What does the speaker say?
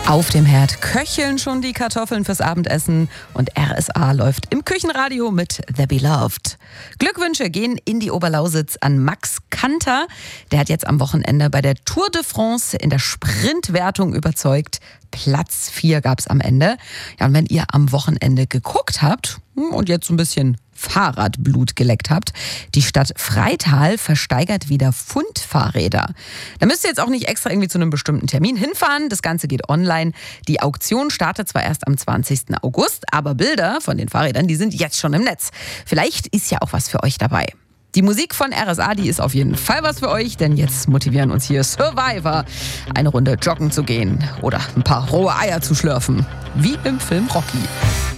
Auf dem Herd köcheln schon die Kartoffeln fürs Abendessen und RSA läuft im Küchenradio mit The Beloved. Glückwünsche gehen in die Oberlausitz an Max Kanter. Der hat jetzt am Wochenende bei der Tour de France in der Sprintwertung überzeugt. Platz 4 gab's am Ende. Ja, und wenn ihr am Wochenende geguckt habt und jetzt so ein bisschen Fahrradblut geleckt habt, die Stadt Freital versteigert wieder Pfundfahrräder. Da müsst ihr jetzt auch nicht extra irgendwie zu einem bestimmten Termin hinfahren. Das Ganze geht online. Die Auktion startet zwar erst am 20. August, aber Bilder von den Fahrrädern, die sind jetzt schon im Netz. Vielleicht ist ja auch was für euch dabei. Die Musik von RSA, die ist auf jeden Fall was für euch, denn jetzt motivieren uns hier Survivor, eine Runde joggen zu gehen oder ein paar rohe Eier zu schlürfen. Wie im Film Rocky.